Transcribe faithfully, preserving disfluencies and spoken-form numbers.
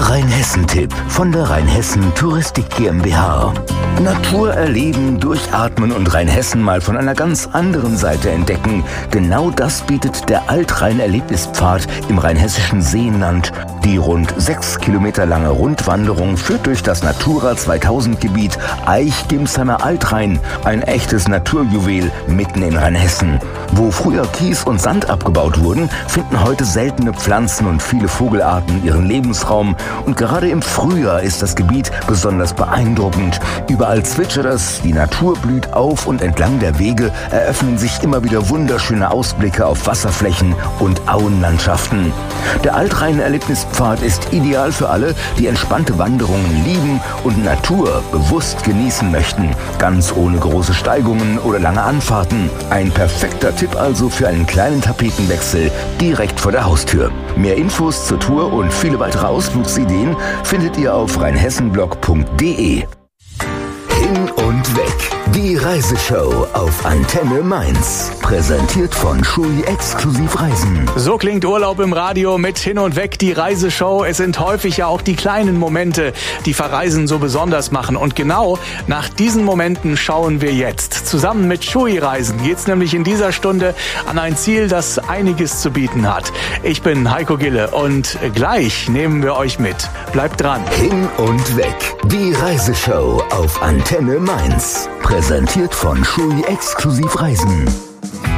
Rheinhessen-Tipp von der Rheinhessen Touristik GmbH. Natur erleben, durchatmen und Rheinhessen mal von einer ganz anderen Seite entdecken. Genau das bietet der Altrhein-Erlebnispfad im rheinhessischen Seenland. Die rund sechs Kilometer lange Rundwanderung führt durch das Natura zweitausend Gebiet Eich-Gimsheimer Altrhein, ein echtes Naturjuwel mitten in Rheinhessen. Wo früher Kies und Sand abgebaut wurden, finden heute seltene Pflanzen und viele Vogelarten ihren Lebensraum. Und gerade im Frühjahr ist das Gebiet besonders beeindruckend. Überall zwitschert es, die Natur blüht auf und entlang der Wege eröffnen sich immer wieder wunderschöne Ausblicke auf Wasserflächen und Auenlandschaften. Der Altrhein-Erlebnispfad ist ideal für alle, die entspannte Wanderungen lieben und Natur bewusst genießen möchten. Ganz ohne große Steigungen oder lange Anfahrten. Ein perfekter Tipp also für einen kleinen Tapetenwechsel direkt vor der Haustür. Mehr Infos zur Tour und viele weitere Ausflugsideen findet ihr auf rheinhessenblog punkt de. Hin und weg. Die Reiseshow auf Antenne Mainz. Präsentiert von Schui Exklusiv Reisen. So klingt Urlaub im Radio mit Hin und weg, die Reiseshow. Es sind häufig ja auch die kleinen Momente, die Verreisen so besonders machen. Und genau nach diesen Momenten schauen wir jetzt. Zusammen mit Schui Reisen geht's nämlich in dieser Stunde an ein Ziel, das einiges zu bieten hat. Ich bin Heiko Gille und gleich nehmen wir euch mit. Bleibt dran. Hin und weg. Die Reiseshow auf Antenne Mainz. Präsentiert von Schui Exklusiv Reisen.